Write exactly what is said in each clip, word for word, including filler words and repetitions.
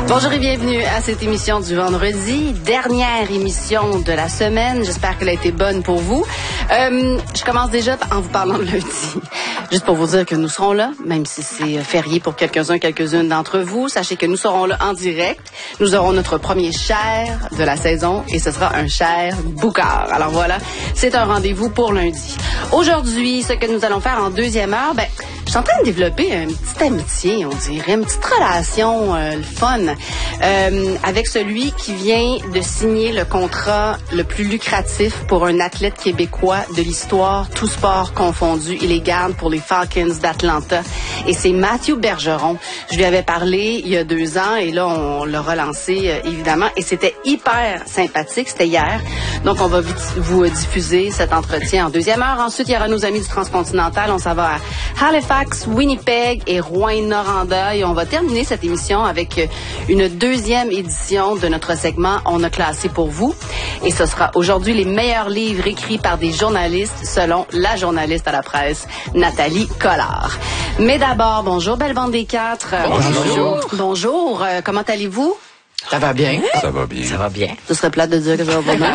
Bonjour et bienvenue à cette émission du vendredi, dernière émission de la semaine. J'espère qu'elle a été bonne pour vous. Euh, je commence déjà en vous parlant de lundi. Juste pour vous dire que nous serons là, même si c'est férié pour quelques-uns, quelques-unes d'entre vous. Sachez que nous serons là en direct. Nous aurons notre premier Cher de la saison et ce sera un Cher Boucard. Alors voilà, c'est un rendez-vous pour lundi. Aujourd'hui, ce que nous allons faire en deuxième heure, ben, je suis en train de développer une petite amitié, on dirait, une petite relation, euh, le fun, euh, avec celui qui vient de signer le contrat le plus lucratif pour un athlète québécois de l'histoire, tout sport confondu. Il les garde pour les Falcons d'Atlanta. Et c'est Mathieu Bergeron. Je lui avais parlé il y a deux ans et là, on l'a relancé, euh, évidemment. Et c'était hyper sympathique. C'était hier. Donc, on va vous diffuser cet entretien en deuxième heure. Ensuite, il y aura nos amis du Transcontinental. On s'en va à Halifax, Winnipeg et Rouyn-Noranda. Et on va terminer cette émission avec une deuxième édition de notre segment On a classé pour vous. Et ce sera aujourd'hui les meilleurs livres écrits par des journalistes selon la journaliste à la presse, Nathalie Collard. Mais d'abord, bonjour, belle bande des quatre. Bonjour. Bonjour. Bonjour. Euh, comment allez-vous? Ça va bien? Ça va bien. Ça va bien. Ce serait plate de dire que ça va bien.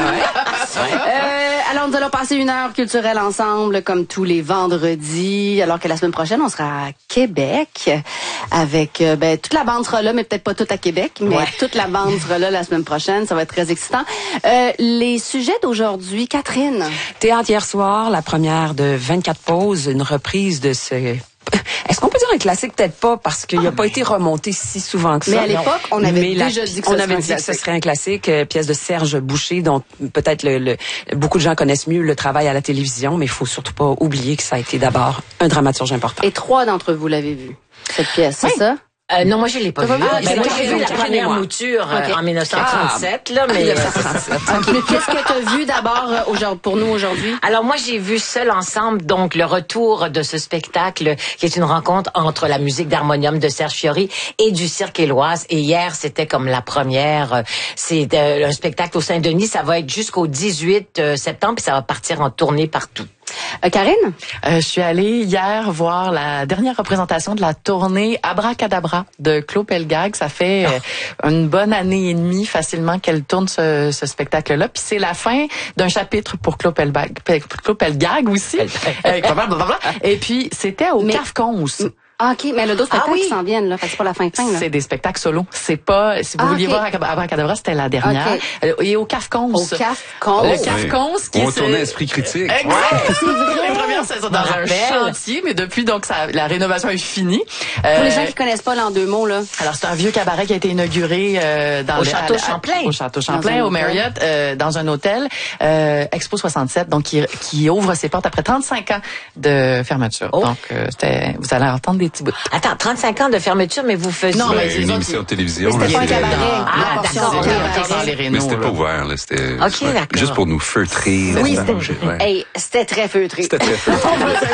euh, alors, nous allons passer une heure culturelle ensemble, comme tous les vendredis, alors que la semaine prochaine, on sera à Québec avec, euh, ben, toute la bande sera là, mais peut-être pas toute à Québec, mais ouais. toute la bande sera là la semaine prochaine. Ça va être très excitant. Euh, les sujets d'aujourd'hui, Catherine. Théâtre hier soir, la première de vingt-quatre pauses, une reprise de ce... Est-ce qu'on peut dire un classique? Peut-être pas, parce qu'il n'a ah, pas mais... été remonté si souvent que ça. Mais à l'époque, on avait mais déjà la, dit que, on ce, avait serait dit que ce serait un classique. Euh, pièce de Serge Boucher, dont peut-être le, le, beaucoup de gens connaissent mieux le travail à la télévision, mais il faut surtout pas oublier que ça a été d'abord un dramaturge important. Et trois d'entre vous l'avez vu, cette pièce, oui. c'est ça? Euh, non, moi, je l'ai pas vu. Ah, ben, moi, j'ai vu la première moi. mouture okay. euh, en dix-neuf cent trente-sept, ah, là, mais... Euh, okay. Qu'est-ce que tu as vu d'abord euh, pour nous aujourd'hui? Alors, moi, j'ai vu Seul ensemble, donc le retour de ce spectacle qui est une rencontre entre la musique d'harmonium de Serge Fiori et du Cirque Éloise. Et hier, c'était comme la première. C'est euh, un spectacle au Saint-Denis. Ça va être jusqu'au dix-huit septembre, puis ça va partir en tournée partout. Euh, Karine? Euh, je suis allée hier voir la dernière représentation de la tournée Abracadabra de Claude Pelgag. Ça fait euh, une bonne année et demie facilement qu'elle tourne ce, ce spectacle-là. Puis c'est la fin d'un chapitre pour Claude Pelgag, Claude Pelgag aussi. euh, et puis c'était au C A F Cons. Ah, OK, mais le dos spectacle ah, oui. qui s'en viennent, là. Fait que c'est pas la fin fin, là. C'est des spectacles solo. C'est pas, si vous ah, vouliez okay. voir Abracadabra, c'était la dernière. Okay. Et au C A F Cons. Au C A F Cons. Le C A F Cons qui On tournait Esprit critique. Exact. Ouais. C'est vrai. La première saison dans un chantier, mais depuis, donc, ça, la rénovation est finie. Pour euh, les gens qui connaissent pas, là, en deux mots, là. Alors, c'est un vieux cabaret qui a été inauguré, euh, dans au le, Château à, Champlain. Au Château Champlain, au Marriott, euh, dans un hôtel, euh, Expo soixante-sept, donc, qui, qui ouvre ses portes après trente-cinq ans de fermeture. Oh. Donc, euh, c'était, vous allez entendre des petits bouts. Attends, trente-cinq ans de fermeture, mais vous faisiez... Non, mais c'est une émission de télévision. C'était pas un cabaret. Ah, d'accord. Mais c'était pas ouvert, là. C'était okay, juste pour nous feutrer. Oui, c'était ouais. hey, c'était très feutré. C'était très feutré.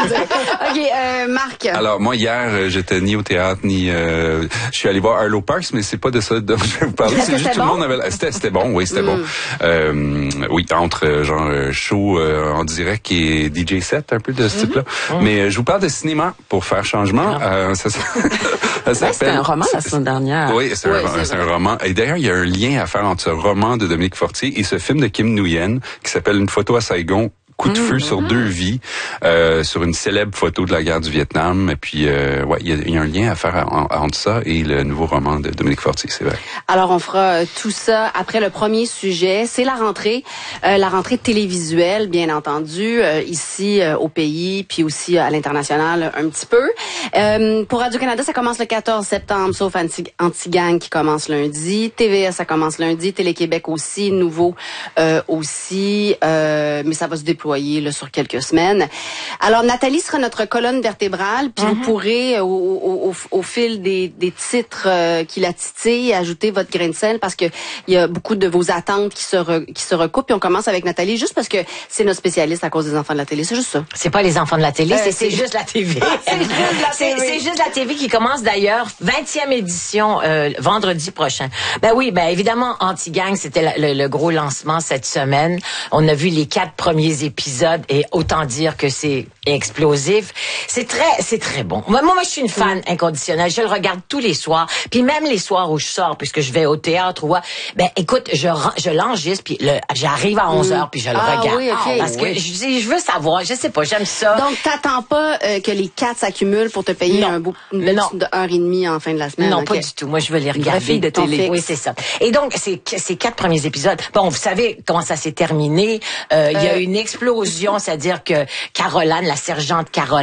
OK, euh, Marc. Alors, moi, hier, j'étais ni au théâtre, ni... Euh, je suis allé voir Arlo Parks, mais c'est pas de ça dont je vais vous parler. C'est juste tout bon? le monde avait... C'était, c'était bon, oui, c'était mm. bon. Euh, oui, entre, genre, show euh, en direct et D J set, un peu de ce mm-hmm. type-là. Mm. Mais euh, je vous parle de cinéma, pour faire changement. Ah. Euh, ça, ça ouais, c'était un roman la semaine dernière. Oui, c'est, oui, un, c'est, c'est un roman. Et d'ailleurs, il y a un lien à faire entre ce roman de Dominique Fortier et ce film de Kim Nguyen qui s'appelle Une photo à Saigon. Coup de feu mmh. sur deux vies, euh, sur une célèbre photo de la guerre du Vietnam. Et puis, euh, ouais, il y, y a un lien à faire en, entre ça et le nouveau roman de Dominique Fortier, c'est vrai. Alors, on fera tout ça après le premier sujet. C'est la rentrée, euh, la rentrée télévisuelle, bien entendu, euh, ici euh, au pays, puis aussi à l'international un petit peu. Euh, pour Radio-Canada, ça commence le quatorze septembre, sauf Anti- Anti-Gang qui commence lundi. T V S, ça commence lundi. Télé-Québec aussi, nouveau euh, aussi, euh, mais ça va se déployer Là, sur quelques semaines. Alors, Nathalie sera notre colonne vertébrale, puis mm-hmm. vous pourrez, au, au, au, au fil des, des titres euh, qui la titillent, ajouter votre grain de sel, parce que il y a beaucoup de vos attentes qui se, re, qui se recoupent. Puis on commence avec Nathalie, juste parce que c'est notre spécialiste à cause des enfants de la télé. C'est juste ça. C'est pas les enfants de la télé, euh, c'est, c'est, c'est juste la T V. c'est, juste la c'est, c'est juste la T V qui commence d'ailleurs, vingtième édition, euh, vendredi prochain. Ben oui, ben évidemment, Anti-Gang, c'était la, le, le gros lancement cette semaine. On a vu les quatre premiers épisodes. Épisode et autant dire que c'est explosif. C'est très, c'est très bon. Moi, moi, je suis une fan mm. inconditionnelle. Je le regarde tous les soirs. Puis même les soirs où je sors, puisque je vais au théâtre, ou ben, écoute, je, je l'enregistre, puis le, j'arrive à onze heures, puis je le ah, regarde. Oui, okay. Parce que oui. je dis, je veux savoir, je sais pas, j'aime ça. Donc, t'attends pas euh, que les quatre s'accumulent pour te payer non. un beau, une bourse de heure et demie en fin de la semaine. Non, okay. pas du tout. Moi, je veux les regarder. Fille de télé. Oui, c'est ça. Et donc, ces, ces quatre premiers épisodes, bon, vous savez comment ça s'est terminé. Euh, il euh, y a eu une explosion, c'est-à-dire que Caroline, la sergente Caroline,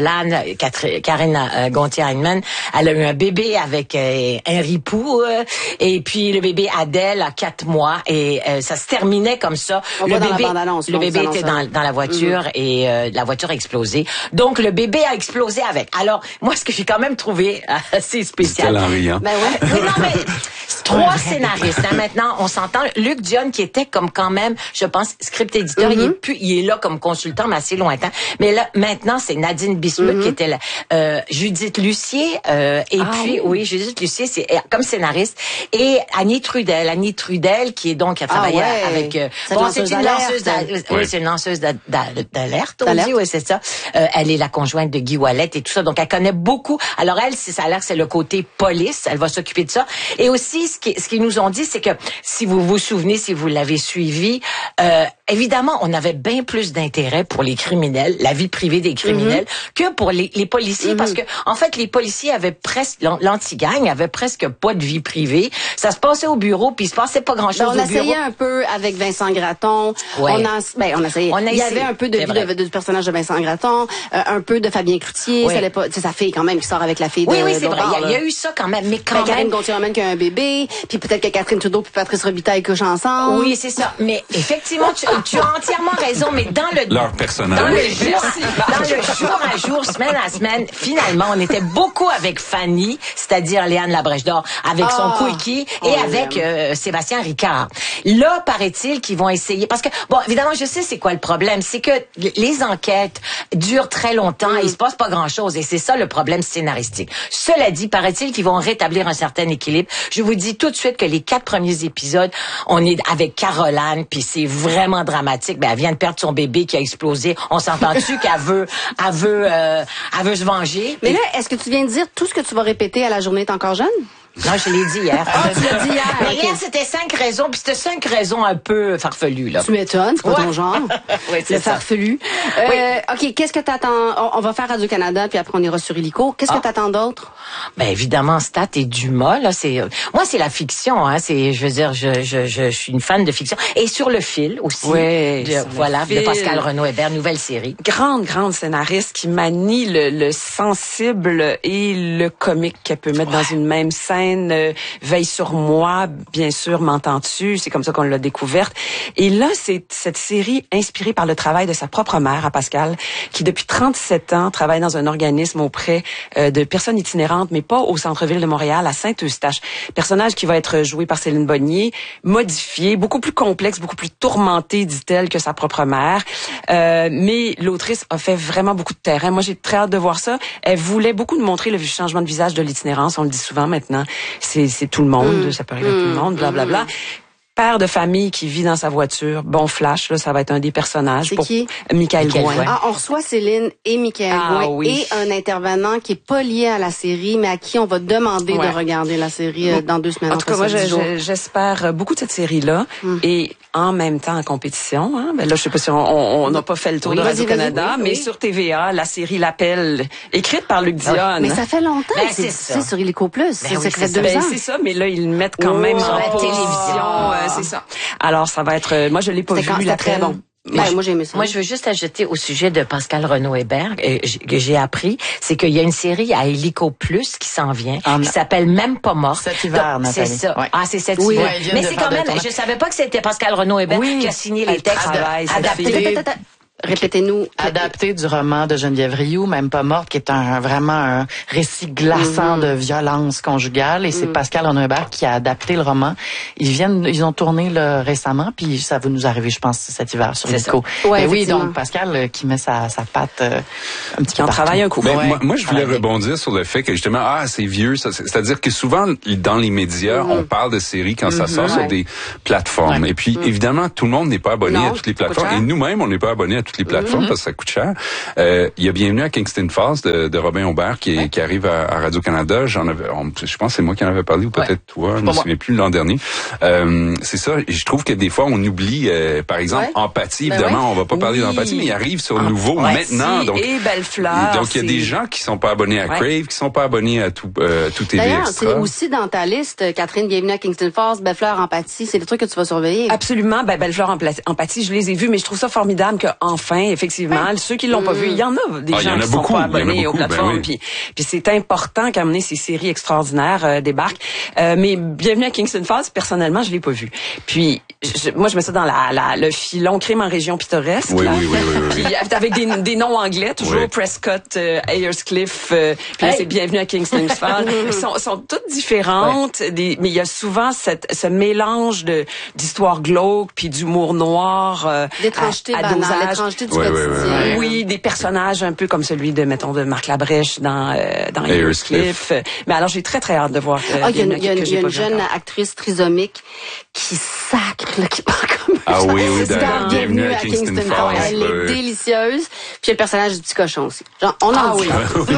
Karine euh, Gontier-Heinemann, elle a eu un bébé avec euh, un ripou, euh, et puis le bébé Adèle a quatre mois, et euh, ça se terminait comme ça. On le va bébé, dans la bande-annonce, le bébé était dans, dans la voiture, mm-hmm. et euh, la voiture a explosé. Donc, le bébé a explosé avec. Alors, moi, ce que j'ai quand même trouvé assez spécial. C'est l'enriant. Ben ouais. Oui, non, mais trois scénaristes. Hein, maintenant, on s'entend. Luc Dion, qui était comme quand même, je pense, script éditeur, mm-hmm. il est plus, il est là comme consultant, mais assez lointain. Mais là, maintenant, c'est Nadine Bismuth mm-hmm. qui était là. Euh, Judith Lucier, euh, et ah, puis, oui. oui, Judith Lucier, c'est comme scénariste. Et Annie Trudel. Annie Trudel, qui est donc, qui a travaillé ah, ouais. avec, euh, bon, c'est une lanceuse d'alerte. Oui, c'est une lanceuse d'alerte, on dit, oui, c'est ça. Euh, elle est la conjointe de Guy Ouellet et tout ça. Donc, elle connaît beaucoup. Alors, elle, si ça a l'air, c'est le côté police. Elle va s'occuper de ça. Et aussi, ce qui, ce qu'ils nous ont dit, c'est que, si vous vous souvenez, si vous l'avez suivi, euh, évidemment, on avait bien plus d'intérêt pour les criminels, la vie privée des criminels, mm-hmm. que pour les, les policiers, mm-hmm. parce que en fait, les policiers avaient presque, l'anti-gang avait presque pas de vie privée. Ça se passait au bureau, puis il se passait pas grand-chose ben, au bureau. On essayait un peu avec Vincent Gratton. Ouais. On a, ben, on essayait. On a il y avait un peu de vie de, de, du personnage de Vincent Gratton, euh, un peu de Fabien Cloutier. Ouais. Ça allait pas, c'est sa fille quand même qui sort avec la fille de. Oui, oui, c'est vrai. Bar, il, y a, il y a eu ça quand même, mais quand ben, même. Karine Gontier-Heinemann qui a un bébé, puis peut-être que Catherine Trudeau puis Patrice Robitaille couchent ensemble. Oui, c'est ça. Mais effectivement, tu, tu as entièrement raison. Mais dans le leur personnage, dans le jour, dans le jour à jour, semaine à semaine, finalement, on était beaucoup avec Fanny, c'est-à-dire Léane Labrèche d'Or, avec oh, son coéquipier et avec euh, Sébastien Ricard. Là, paraît-il qu'ils vont essayer, parce que bon, évidemment, je sais c'est quoi le problème, c'est que les enquêtes durent très longtemps et il se passe pas grand-chose, et c'est ça le problème scénaristique. Cela dit, paraît-il qu'ils vont rétablir un certain équilibre. Je vous dis tout de suite que les quatre premiers épisodes, on est avec Caroline, puis c'est vraiment dramatique. Ben, elle vient de perdre son bébé qui a explosé. On s'entend-tu qu'elle veut, elle veut, euh, elle veut se venger. Mais là, est-ce que tu viens de dire tout ce que tu vas répéter à la journée est encore jeune? Non, je l'ai dit hier. Ah, tu l'as dit hier. Mais hier, c'était cinq raisons, puis c'était cinq raisons un peu farfelues, là. Tu m'étonnes, c'est pas ouais. ton genre. Oui, c'est le ça. farfelu. Euh, oui. OK, qu'est-ce que t'attends? On, on va faire Radio-Canada, puis après on ira sur Illico. Qu'est-ce ah. que t'attends d'autre? Ben, évidemment, Stat et Dumas, là, c'est, moi, c'est la fiction, hein. C'est, je veux dire, je, je, je, je suis une fan de fiction. Et Sur le fil aussi. Oui. De, voilà, de Pascal Renaud-Hébert, nouvelle série. Grande, grande scénariste qui manie le, le sensible et le comique qu'elle peut mettre ouais. dans une même scène. Euh, Veille sur moi, bien sûr, m'entends-tu? C'est comme ça qu'on l'a découverte. Et là, c'est cette série inspirée par le travail de sa propre mère, à Pascal, qui depuis trente-sept ans travaille dans un organisme auprès euh, de personnes itinérantes, mais pas au centre-ville de Montréal, à Saint-Eustache. Personnage qui va être joué par Céline Bonnier, modifié, beaucoup plus complexe, beaucoup plus tourmenté, dit-elle, que sa propre mère. Euh, mais l'autrice a fait vraiment beaucoup de terrain. Moi, j'ai très hâte de voir ça. Elle voulait beaucoup nous montrer le changement de visage de l'itinérance. On le dit souvent maintenant. C'est c'est tout le monde, mmh. ça peut arriver à tout le monde, blablabla. Bla, bla. Père de famille qui vit dans sa voiture, bon flash, là, ça va être un des personnages. C'est pour qui? Michael Gouin. Ah, on reçoit Céline et Michael ah, Gouin oui. et un intervenant qui est pas lié à la série, mais à qui on va demander ouais. de regarder la série euh, dans deux semaines. En tout cas, moi, je, je, j'espère beaucoup de cette série-là mmh. et en même temps en compétition. Hein, ben là, je sais pas si on n'a pas fait le tour oui, de Radio-Canada, oui, mais oui. sur T V A, la série L'Appel, écrite par Luc Dion. Ah, mais ça fait longtemps ben, que c'est, c'est sur Illico Plus. Ben, c'est oui, ça fait deux ben, ans. C'est ça, mais là, ils le mettent quand oh, même sur en la télévision. Euh, c'est ça. Alors, ça va être... Moi, je l'ai pas c'était vu, L'Appel. Très bon. Moi, ben, moi, j'ai aimé ça. Moi, je veux juste ajouter au sujet de Pascal Renaud-Hébert euh, que j'ai appris, c'est qu'il y a une série à Illico Plus qui s'en vient, ah, qui s'appelle Même pas morte. Cet hiver, donc, c'est ça. Ouais. Ah, c'est cet oui, hiver. Ouais, mais c'est quand même, je savais pas que c'était Pascal Renaud-Hébert oui. qui a signé les textes adaptés. Répétez-nous. Adapté du roman de Geneviève Rioux, Même pas morte, qui est un vraiment un récit glaçant mm-hmm. de violence conjugale. Et c'est mm. Pascal Renaud-Hébert qui a adapté le roman. Ils viennent, ils ont tourné le récemment, puis ça va nous arriver, je pense, cet hiver sur Illico. Ouais, oui, donc Pascal euh, qui met sa, sa patte euh, un petit peu. On travaille un coup. Ben, ouais. moi, moi, je voulais rebondir sur le fait que justement, ah, c'est vieux. Ça, c'est, c'est-à-dire que souvent, dans les médias, mm-hmm. on parle de séries quand mm-hmm. ça sort ouais. sur des plateformes. Ouais. Et puis, mm. évidemment, tout le monde n'est pas abonné non, à toutes les plateformes. Et nous-mêmes, on n'est pas abonnés à toutes les plateformes Mm-hmm. parce que ça coûte cher. Euh, il y a Bienvenue à Kingston Falls de, de Robin Aubert qui, est, qui arrive à, à Radio-Canada. J'en avais, on, je pense que c'est moi qui en avais parlé ou peut-être ouais. toi, je me souviens plus l'an dernier. Euh, c'est ça, je trouve que des fois on oublie, euh, par exemple, ouais. Empathie. Évidemment, ben ouais. on va pas oui. parler d'Empathie, mais il arrive sur le nouveau Empathie maintenant. Donc, et Belle Fleur. Donc il y a des gens qui sont pas abonnés à ouais. Crave, qui sont pas abonnés à tout, euh, tout T V D'ailleurs, Extra. c'est aussi dans ta liste, Catherine, Bienvenue à Kingston Falls, Belle Fleur, Empathie, c'est des trucs que tu vas surveiller. Absolument, ben Belle Fleur, Empathie, je les ai vus, mais je trouve ça formidable que enfin, effectivement, ouais. ceux qui l'ont mmh. pas vu, il y en a des ah, gens a qui beaucoup, sont pas abonnés beaucoup, aux plateformes, ben oui. puis puis c'est important qu'à mener ces séries extraordinaires euh, débarquent. Euh, mais Bienvenue à Kingston Falls, personnellement, je l'ai pas vu. Puis je, moi, je mets ça dans la, la le filon crime en région pittoresque. Oui, là. oui, oui, oui, oui. Puis avec des, des noms anglais, toujours oui. Prescott, euh, Ayerscliff, euh, puis là, hey. c'est Bienvenue à Kingston Falls. Ils sont, sont toutes différentes, ouais. des, mais il y a souvent cette, ce mélange de d'histoire glauque puis d'humour noir. Euh, l'étrangeté banale, l'étrangeté du ouais, quotidien. Ouais, ouais, ouais. Oui, des personnages un peu comme celui de, mettons, de Marc Labrèche dans euh, dans Ayerscliff. Mais alors, j'ai très très hâte de voir. Euh, ah, il y a une, y a une, y a une jeune encore. actrice trisomique qui sacre, là, qui parle comme ah oui, oui, dans Bienvenue à Kingston, Kingston Falls. Elle est délicieuse. Puis il y a le personnage du petit cochon aussi. Genre, on en ah dit. Oui.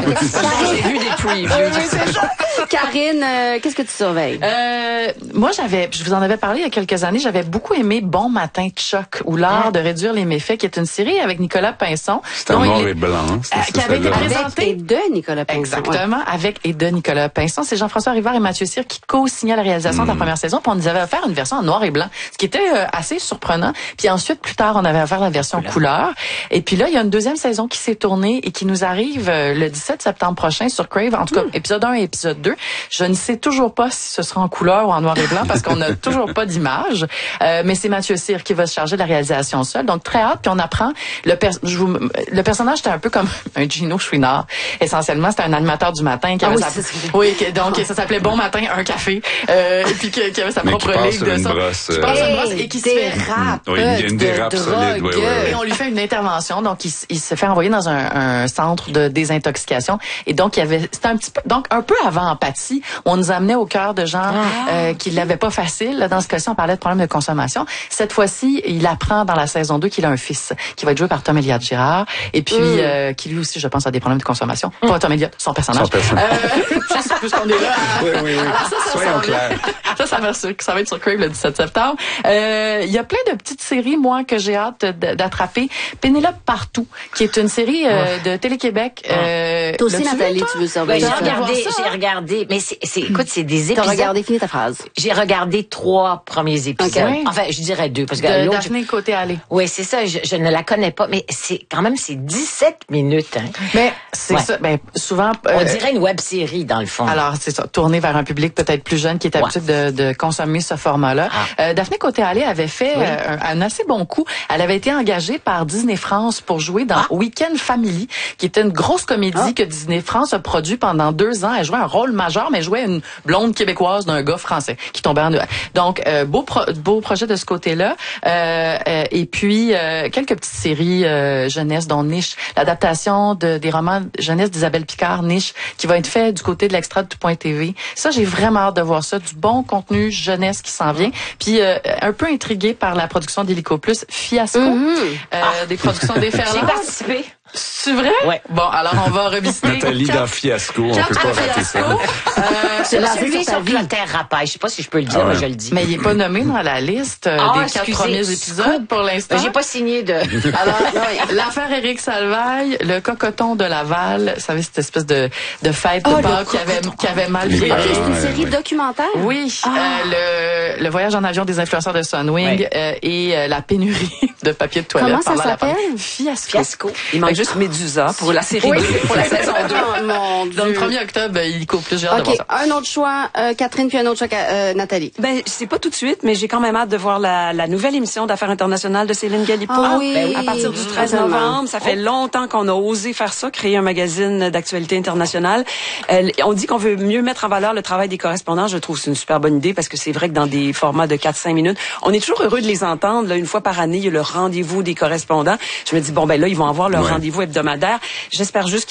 J'ai vu des previews. Oui, c'est ça. Karine, euh, qu'est-ce que tu surveilles? Euh, moi, j'avais, je vous en avais parlé il y a quelques années, j'avais beaucoup aimé Bon matin Chuck ou l'art ah. de réduire les méfaits, qui est une série avec Nicolas Pinson. C'est en noir et blanc. Euh, qui avait été présenté et de Nicolas Pinson. Exactement, ouais. avec et de Nicolas Pinson. C'est Jean-François Rivard et Mathieu Cyr qui co-signaient la réalisation mm. de la première saison. Puis on nous avait offert une version en noir et blanc, ce qui était euh, assez surprenant. Puis ensuite, plus tard, on avait offert la version couleur. couleur. Et puis là, il y a une deuxième saison qui s'est tournée et qui nous arrive euh, le dix-sept septembre prochain sur Crave. En tout cas, mm. épisode un et épisode deux. Je ne sais toujours pas si ce sera en couleur ou en noir et blanc parce qu'on n'a toujours pas d'image. Euh, mais c'est Mathieu Cyr qui va se charger de la réalisation seul. Donc très hâte. Puis on apprend le per- je vous, le personnage était un peu comme un Gino Chouinard. Essentiellement, c'était un animateur du matin qui avait ah, sa... oui, c'est... oui, qui, donc ça s'appelait Bon matin un café. Euh, et puis qui, qui avait sa mais propre ligue de ça. Brosse, qui passe euh... une brosse et qui se fait rap. Oui, il y a une dérape solide. Oui, oui, oui. Et on lui fait une intervention. Donc il, il se fait envoyer dans un, un centre de désintoxication. Et donc il y avait, c'était un petit peu, donc un peu avant Empathie, on nous amenait au cœur de gens ah. euh, qui l'avaient pas facile. Là, dans ce cas-ci, on parlait de problèmes de consommation. Cette fois-ci, il apprend dans la saison deux qu'il a un fils qui va être joué par Tom Elliott Girard et puis mm. euh, qui lui aussi, je pense, a des problèmes de consommation. Mm. Pas Tom Elliott, son personnage. Son personnage. Euh, juste puisqu'on est là. Oui, oui, oui. Alors, ça, ça, Soyons ça, clairs. Ça, ça va, sur, ça va être sur Crave le dix-sept septembre. Euh, il y a plein de petites séries, moi, que j'ai hâte d'attraper. Pénélope Partout, qui est une série euh, de Télé-Québec. Euh, toi aussi, Nathalie, vu, tu veux surveiller ben, ça? J'ai regardé, j'ai regardé, mais c'est, c'est, écoute, c'est des épisodes. T'as regardé, fini ta phrase. J'ai regardé trois premiers épisodes. Okay. Enfin, je dirais deux, parce que de l'autre. Daphné Côté-Allée. Oui, c'est ça. Je, je ne la connais pas, mais c'est quand même c'est dix-sept minutes. Hein. Mais c'est ouais. ça. Ben souvent. Euh, On dirait une web-série dans le fond. Alors c'est ça, tournée vers un public peut-être plus jeune qui est habitué ouais. de, de consommer ce format-là. Ah. Euh, Daphné Côté-Allée avait fait oui. euh, un, un assez bon coup. Elle avait été engagée par Disney France pour jouer dans ah. Weekend Family, qui était une grosse comédie ah. que Disney France a produit pendant deux ans. Elle jouait un rôle majeur, mais elle jouait une blonde québécoise d'un gars français qui tombait en. Donc euh, beau pro, beau projet de ce côté-là. Euh, euh, et puis euh, quelques petites séries euh, jeunesse dont Niche, l'adaptation de des romans jeunesse d'Isabelle Picard, Niche, qui va être fait du côté de l'extra de Tout.T V. Ça, j'ai vraiment hâte de voir ça, du bon contenu jeunesse qui s'en vient. Puis euh, un peu intriguée par la production d'Hélico Plus, Fiasco, mm-hmm. euh, ah. des productions déferlantes. J'ai participé. C'est vrai? Ouais. Bon, alors on va revisiter. Nathalie quatre, dans Fiasco, on peut pas rater ça. Euh, c'est celui sur Clotaire Rapaille. Je sais pas si je peux le dire, ah ouais. mais je le dis. Mais il est pas nommé dans la liste euh, ah, des quatre excusez, premiers épisodes pour l'instant. J'ai pas signé de... Alors, l'affaire Éric Salvaille, le cocoton de Laval, vous savez, cette espèce de, de fête oh, de Pâques qui avait, qui avait mal viré. viré. C'est une série documentaire? Oui. Ah. Euh, le, le voyage en avion des influenceurs de Sunwing ouais. euh, et euh, la pénurie de papier de toilette. Comment ça s'appelle? Fiasco. Fiasco. Il manque juste Médusa pour la série oui. deux, pour la saison deux. Oh, mon Dieu. Donc, le premier octobre, il court plus. J'ai hâte okay. de voir ça. Un autre choix, euh, Catherine, puis un autre choix, euh, Nathalie. Ben, c'est pas tout de suite, mais j'ai quand même hâte de voir la, la nouvelle émission d'Affaires internationales de Céline Galipo. Ah, oui. Ben, à partir du treize novembre. Ça fait longtemps qu'on a osé faire ça, créer un magazine d'actualité internationale. Euh, on dit qu'on veut mieux mettre en valeur le travail des correspondants. Je trouve que c'est une super bonne idée parce que c'est vrai que dans des formats de quatre cinq minutes, on est toujours heureux de les entendre. Là, une fois par année, il y a le rendez-vous des correspondants. Je me dis, bon, ben là, ils vont avoir leur ouais. rendez-vous hebdomadaire. J'espère juste qu'ils vont être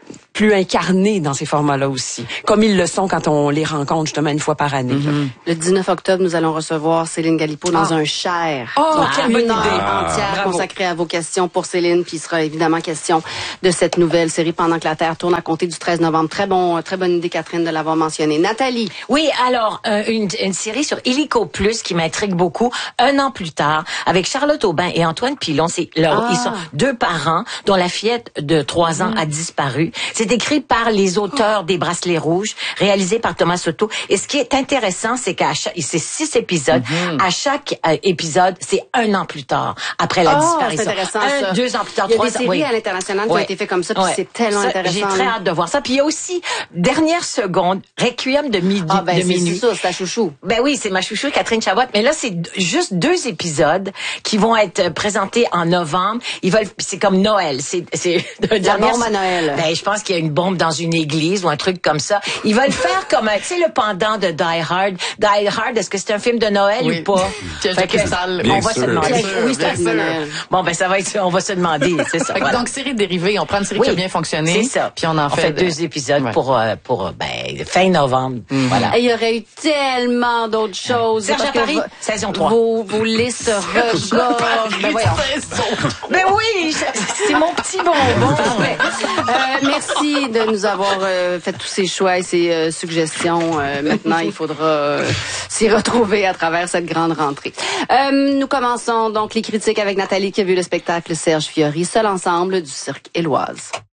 plus incarnés dans ces formats-là aussi, comme ils le sont quand on les rencontre justement une fois par année. Mm-hmm. Le dix-neuf octobre, nous allons recevoir Céline Galipo dans ah. un Cher. Oh, Donc, quelle une bonne heure idée. entière Bravo. consacrée à vos questions pour Céline, puis il sera évidemment question de cette nouvelle série Pendant que la Terre tourne à compter du treize novembre. Très bon, très bonne idée, Catherine, de l'avoir mentionné. Nathalie. Oui, alors, euh, une, une série sur Illico Plus qui m'intrigue beaucoup, un an plus tard, avec Charlotte Aubin et Antoine Pilon. C'est leur, Ah. Ils sont deux parents dont la fillette de trois ans mm. a disparu. C'est écrit par les auteurs des Bracelets Rouges, réalisé par Thomas Soto. Et ce qui est intéressant, c'est qu'à chaque, c'est six épisodes. Mm-hmm. À chaque euh, épisode, c'est un an plus tard, après la oh, disparition. C'est intéressant, un, ça. deux ans plus tard, il y a trois des séries ans. Oui. à l'international qui ouais. ont été faites comme ça, puis ouais. c'est tellement ça, intéressant. J'ai très hâte de voir ça. Puis il y a aussi, dernière seconde, Requiem de midi, ah, ben, de c'est, minuit. c'est ça, c'est ta chouchou. Ben oui, c'est ma chouchou, Catherine Chabot. Mais là, c'est juste deux épisodes qui vont être présentés en novembre. Ils veulent, c'est comme Noël. C'est, c'est la dernière... bombe à Noël. Ben, je pense qu'il y a une bombe dans une église ou un truc comme ça. Ils veulent faire comme, tu sais, le pendant de Die Hard. Die Hard, est-ce que c'est un film de Noël oui. ou pas? Piège de cristal. On va sûr. se demander. Bien sûr, oui, c'est un film. Bon, ben, ça va être, on va se demander, c'est ça. Voilà. Donc, série dérivée, on prend une série oui, qui a bien fonctionné. C'est ça. Puis on en on fait, fait de... deux épisodes ouais. pour, euh, pour, ben, fin novembre. Mm-hmm. Voilà. Et il y aurait eu tellement d'autres choses. Serge à Paris, saison trois. Vos, vos listes regorgent. Ben, voyons. Ben oui, c'est mon petit bonbon. euh, merci de nous avoir euh, fait tous ces choix et ces euh, suggestions. Euh, maintenant, il faudra euh, s'y retrouver à travers cette grande rentrée. Euh, nous commençons donc les critiques avec Nathalie qui a vu le spectacle Serge Fiori, Seul ensemble du Cirque Éloise.